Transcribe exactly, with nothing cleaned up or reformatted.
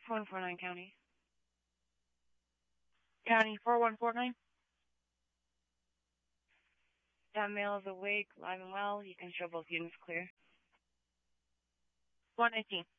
one four nine County. County four one four nine. That male is awake, live and well. You can show both units clear. one nineteen.